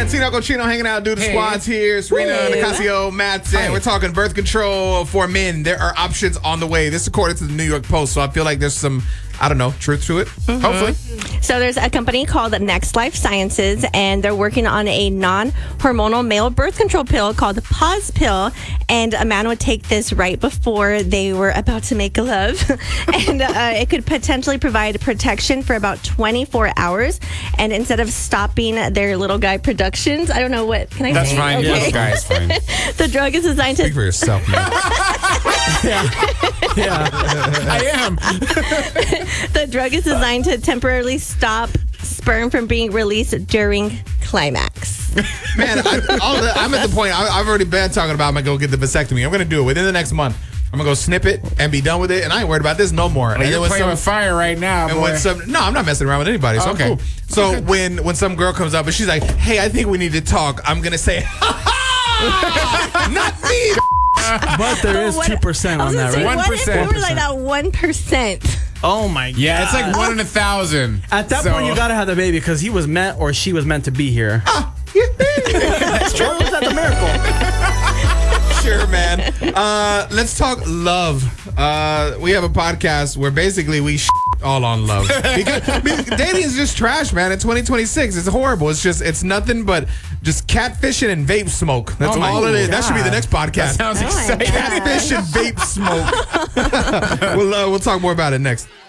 Tino Cochino hanging out, do the squads here. Serena, Nicasio, Matt, and we're talking birth control for men. There are options on the way. This according to the New York Post, so I feel like there's some, I don't know, truth to it. Hopefully. So there's a company called Next Life Sciences, and they're working on a non-hormonal male birth control pill called the Pause Pill, and a man would take this right before they were about to make love, and it could potentially provide protection for about 24 hours, and instead of stopping their little guy productions, I don't know what, can I That's say? fine. Okay. Little guy is fine. The drug is designed to... Speak for yourself, man. I am. The drug is designed to temporarily stop sperm from being released during climax. Man, I'm at the point, I've already been talking about I'm going to go get the vasectomy. I'm going to do it within the next month. I'm going to go snip it and be done with it, and I ain't worried about this no more. Well, you're playing with fire right now, and boy. when no, I'm not messing around with anybody, so Okay. I'm cool. So when some girl comes up and she's like, hey, I think we need to talk, I'm going to say, not me. But there is 2% on that, right? What if we 1%. were like that 1%? Oh my god. Yeah, it's like 1 in 1,000. At that point, you gotta have the baby because he was meant or she was meant to be here. That's true. That's a miracle. Sure, man. Let's talk love. We have a podcast where basically we all on love. Because dating is just trash, man. In 2026, it's horrible. It's nothing but just catfishing and vape smoke. That's all it is. That should be the next podcast. That sounds exciting. Catfish and vape smoke. We'll talk more about it next.